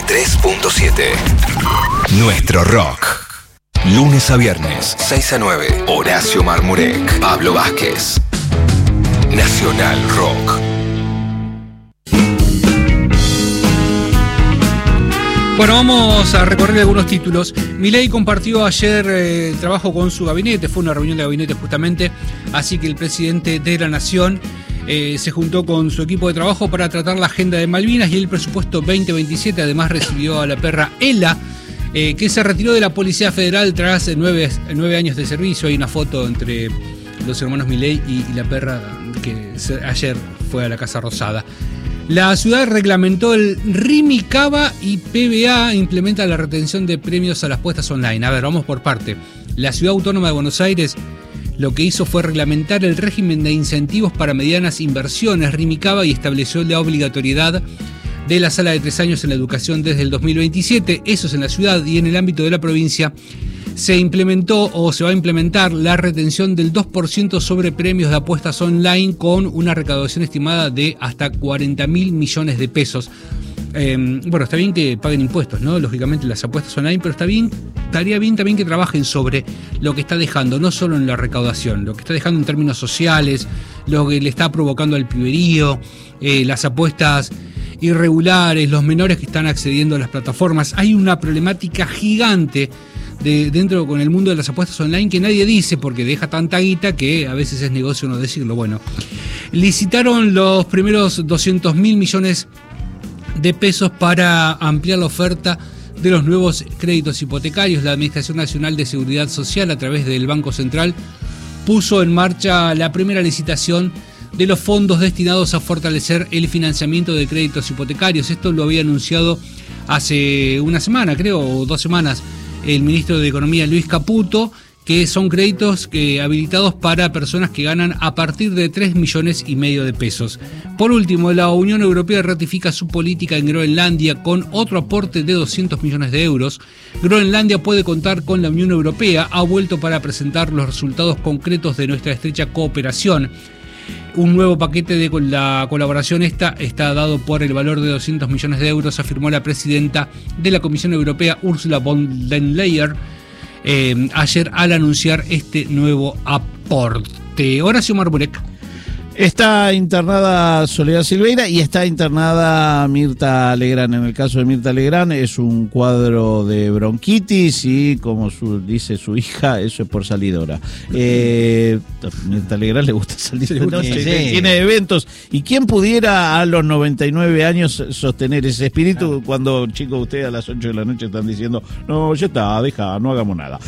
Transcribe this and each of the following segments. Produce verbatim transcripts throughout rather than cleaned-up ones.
tres punto siete. Nuestro rock. Lunes a viernes, seis a nueve. Horacio Marmurek, Pablo Vázquez. Nacional Rock. Bueno, vamos a recorrer algunos títulos. Milei compartió ayer eh, el trabajo con su gabinete, fue una reunión de gabinete justamente, así que el presidente de la Nación eh, se juntó con su equipo de trabajo para tratar la agenda de Malvinas y el presupuesto veinte veintisiete. Además recibió a la perra Ela, eh, que se retiró de la Policía Federal tras nueve, nueve años de servicio. Hay una foto entre los hermanos Milei y, y la perra que se, ayer fue a la Casa Rosada. La ciudad reglamentó el RIMICABA y P B A implementa la retención de premios a las puestas online. A ver, vamos por parte. La Ciudad Autónoma de Buenos Aires lo que hizo fue reglamentar el régimen de incentivos para medianas inversiones RIMICABA y estableció la obligatoriedad de la sala de tres años en la educación desde el dos mil veintisiete. Eso es en la ciudad, y en el ámbito de la provincia se implementó o se va a implementar la retención del dos por ciento sobre premios de apuestas online con una recaudación estimada de hasta cuarenta mil millones de pesos. Eh, bueno, está bien que paguen impuestos, ¿no? Lógicamente las apuestas online, pero está bien, estaría bien también que trabajen sobre lo que está dejando, no solo en la recaudación, lo que está dejando en términos sociales, lo que le está provocando al piberío, eh, las apuestas irregulares, los menores que están accediendo a las plataformas. Hay una problemática gigante de dentro con el mundo de las apuestas online que nadie dice porque deja tanta guita que a veces es negocio no decirlo. Bueno, licitaron los primeros doscientos mil millones de pesos para ampliar la oferta de los nuevos créditos hipotecarios. La Administración Nacional de Seguridad Social, a través del Banco Central, puso en marcha la primera licitación de los fondos destinados a fortalecer el financiamiento de créditos hipotecarios. Esto lo había anunciado hace una semana, creo, o dos semanas, el ministro de Economía, Luis Caputo, que son créditos que, habilitados para personas que ganan a partir de tres millones y medio de pesos. Por último, la Unión Europea ratifica su política en Groenlandia con otro aporte de doscientos millones de euros. Groenlandia puede contar con la Unión Europea, ha vuelto para presentar los resultados concretos de nuestra estrecha cooperación. Un nuevo paquete de la colaboración esta está dado por el valor de doscientos millones de euros, afirmó la presidenta de la Comisión Europea, Ursula von der Leyen, eh, ayer al anunciar este nuevo aporte. Horacio Marmurek. Está internada Soledad Silveira y está internada Mirta Legrand. En el caso de Mirta Legrand es un cuadro de bronquitis y, como su, dice su hija, eso es por salidora. Eh, Mirta Legrand le gusta salir de noche, sí, sí. Tiene eventos. ¿Y quién pudiera a los noventa y nueve años sostener ese espíritu, claro, cuando, chicos, ustedes a las ocho de la noche están diciendo, no, ya está, deja, no hagamos nada?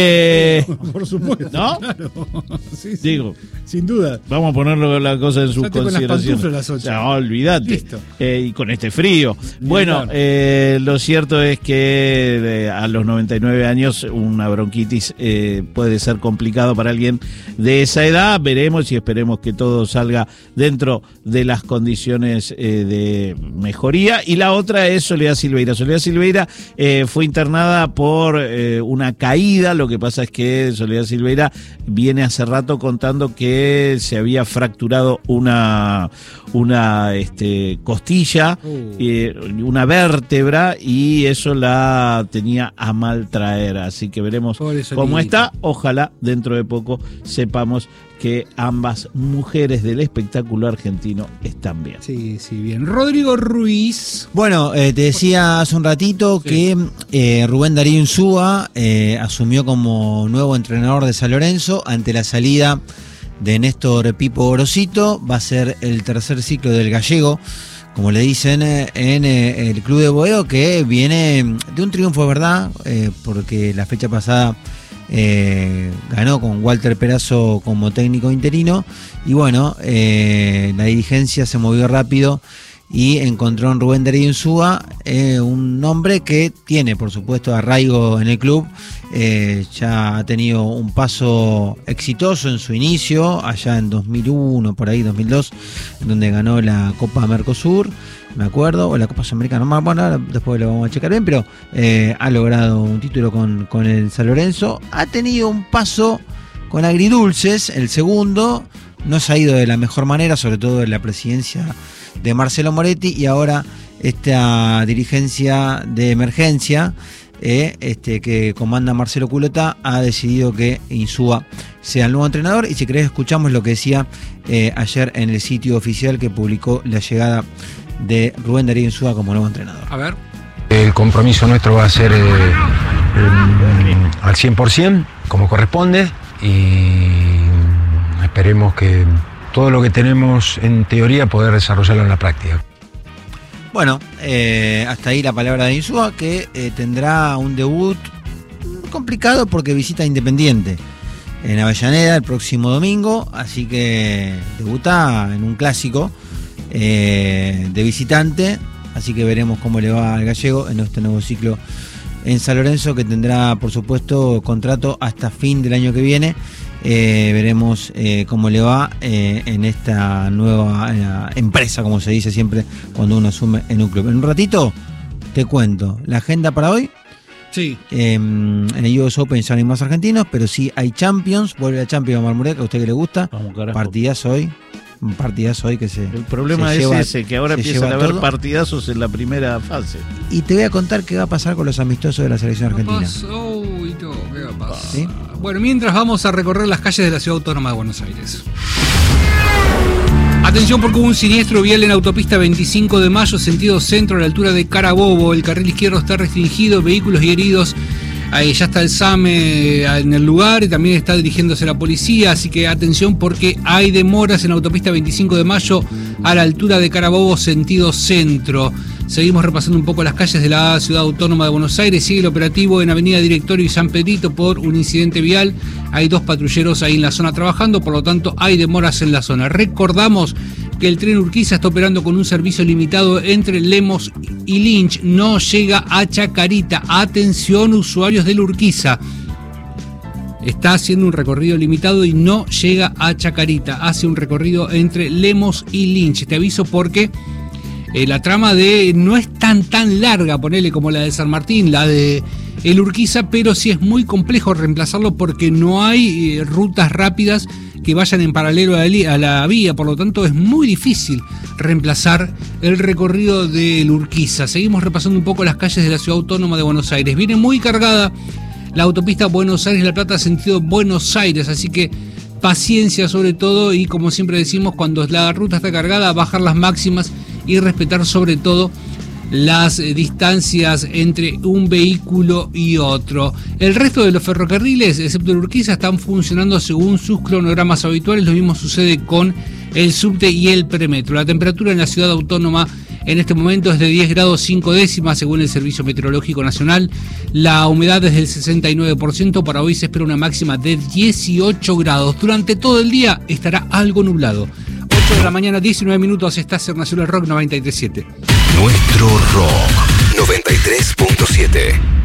Eh, por supuesto, ¿no? Claro. Sí, sí, digo, sin duda. Vamos a ponerlo la cosa en sus consideraciones. No, olvídate. Eh, y con este frío. Bueno, eh, lo cierto es que eh, a los noventa y nueve años una bronquitis eh, puede ser complicado para alguien de esa edad. Veremos y esperemos que todo salga dentro de las condiciones eh, de mejoría. Y la otra es Soledad Silveira. Soledad Silveira eh, fue internada por eh, una caída. Lo que pasa es que Soledad Silveira viene hace rato contando que se había fracturado una, una este, costilla, uh. eh, una vértebra, y eso la tenía a mal traer. Así que veremos cómo está. Ojalá dentro de poco sepamos que ambas mujeres del espectáculo argentino están bien. Sí, sí, bien. Rodrigo Ruiz. Bueno, eh, te decía hace un ratito sí. que eh, Rubén Darío Insúa eh, asumió como nuevo entrenador de San Lorenzo ante la salida de Néstor Pipo Gorosito. Va a ser el tercer ciclo del gallego, como le dicen en el Club de Boedo, que viene de un triunfo, ¿verdad? Eh, porque la fecha pasada eh, ganó con Walter Perazo como técnico interino, y bueno, eh, la dirigencia se movió rápido y encontró en Rubén Darío Insúa eh, un nombre que tiene, por supuesto, arraigo en el club. Eh, ya ha tenido un paso exitoso en su inicio, allá en dos mil uno, por ahí, dos mil dos, en donde ganó la Copa Mercosur, me acuerdo, o la Copa Sudamericana, no, bueno, ahora después lo vamos a checar bien, pero eh, ha logrado un título con, con el San Lorenzo. Ha tenido un paso con agridulces, el segundo, no se ha ido de la mejor manera, sobre todo en la presidencia de Marcelo Moretti, y ahora esta dirigencia de emergencia eh, este, que comanda Marcelo Culota ha decidido que Insúa sea el nuevo entrenador. Y si querés escuchamos lo que decía eh, ayer en el sitio oficial que publicó la llegada de Rubén Darío Insúa como nuevo entrenador. A ver. El compromiso nuestro va a ser eh, eh, al cien por ciento, como corresponde, y esperemos que todo lo que tenemos en teoría poder desarrollarlo en la práctica. Bueno, eh, hasta ahí la palabra de Insúa, que eh, tendrá un debut complicado porque visita Independiente en Avellaneda el próximo domingo, así que debuta en un clásico eh, de visitante, así que veremos cómo le va al gallego en este nuevo ciclo en San Lorenzo, que tendrá por supuesto contrato hasta fin del año que viene. Eh, veremos eh, cómo le va eh, en esta nueva eh, empresa, como se dice siempre cuando uno asume en un club. En un ratito te cuento la agenda para hoy. Sí. Eh, en el U S Open ya no hay más argentinos, pero sí hay Champions. Vuelve la Champions Marmurek, a usted que le gusta. Vamos, carajo. Partidazo hoy. Un partidazo hoy que se. El problema se es lleva, ese, que ahora empiezan a haber todo. Partidazos en la primera fase. Y te voy a contar qué va a pasar con los amistosos de la selección argentina. Uy, no, ¿qué va a pasar? ¿Sí? Bueno, mientras vamos a recorrer las calles de la Ciudad Autónoma de Buenos Aires. Atención porque hubo un siniestro vial en autopista veinticinco de mayo, sentido centro, a la altura de Carabobo. El carril izquierdo está restringido, vehículos y heridos. Ahí ya está el SAME en el lugar y también está dirigiéndose la policía, así que atención porque hay demoras en autopista veinticinco de mayo a la altura de Carabobo, sentido centro. Seguimos repasando un poco las calles de la Ciudad Autónoma de Buenos Aires. Sigue el operativo en Avenida Directorio y San Pedrito por un incidente vial. Hay dos patrulleros ahí en la zona trabajando, por lo tanto hay demoras en la zona. Recordamos que el tren Urquiza está operando con un servicio limitado entre Lemos y Lynch. No llega a Chacarita. Atención, usuarios del Urquiza. Está haciendo un recorrido limitado y no llega a Chacarita. Hace un recorrido entre Lemos y Lynch. Te aviso porque eh, la trama de no es tan tan larga, ponele como la de San Martín, la de el Urquiza, pero sí es muy complejo reemplazarlo porque no hay eh, rutas rápidas que vayan en paralelo a la vía, por lo tanto es muy difícil reemplazar el recorrido del Urquiza. Seguimos repasando un poco las calles de la Ciudad Autónoma de Buenos Aires. Viene muy cargada la autopista Buenos Aires-La Plata sentido Buenos Aires, así que paciencia sobre todo y como siempre decimos, cuando la ruta está cargada, bajar las máximas y respetar sobre todo las eh, distancias entre un vehículo y otro. El resto de los ferrocarriles, excepto el Urquiza, están funcionando según sus cronogramas habituales. Lo mismo sucede con el subte y el premetro. La temperatura en la Ciudad Autónoma en este momento es de diez grados cinco décimas según el Servicio Meteorológico Nacional. La humedad es del sesenta y nueve por ciento. Para hoy se espera una máxima de dieciocho grados. Durante todo el día estará algo nublado. ocho de la mañana, diecinueve minutos. Estás en Nacional Rock noventa y tres punto siete. Nuestro Rock noventa y tres punto siete.